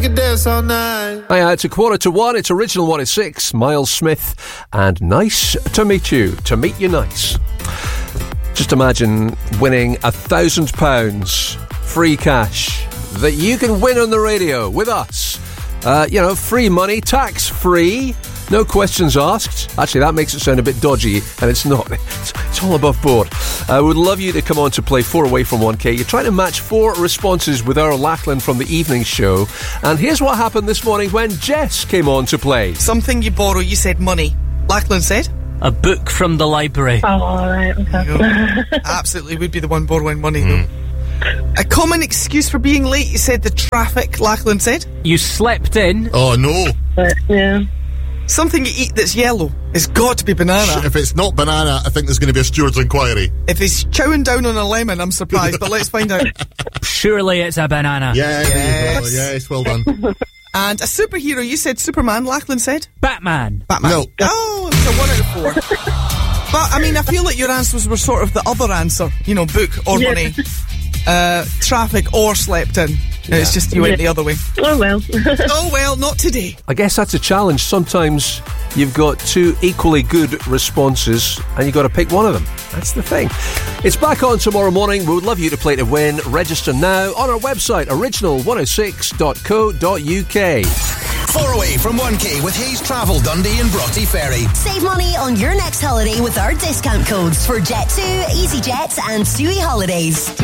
could dance all night. Hiya, it's 1:45. It's Original 106. Miles Smith and Nice to Meet You. To meet you nice. Just imagine winning £1,000 free cash that you can win on the radio with us. Free money, tax-free, no questions asked. Actually, that makes it sound a bit dodgy, and it's not. It's all above board. I would love you to come on to play 4 away from 1K. You're trying to match 4 responses with our Lachlan from the evening show. And here's what happened this morning when Jess came on to play. Something you borrow, you said money. Lachlan said? A book from the library. Oh, all right, okay. Absolutely would be the one borrowing money, though. A common excuse for being late, you said the traffic, Lachlan said. You slept in. Oh, no. Yeah. Something you eat that's yellow. It's got to be banana. If it's not banana, I think there's going to be a steward's inquiry. If he's chowing down on a lemon, I'm surprised, but let's find out. Surely it's a banana. Yes, well done. And a superhero, you said Superman, Lachlan said? Batman. No. Oh, it's a 1 out of 4. But, I mean, I feel like your answers were sort of the other answer. You know, book or money. Traffic or slept in. Yeah. It's just you went the other way. Oh well. Oh well, not today. I guess that's a challenge. Sometimes you've got 2 equally good responses and you've got to pick one of them. That's the thing. It's back on tomorrow morning. We would love you to play to win. Register now on our website, original106.co.uk. 4 away from 1K with Hayes Travel, Dundee and Broughty Ferry. Save money on your next holiday with our discount codes for Jet2, EasyJet and SUI Holidays.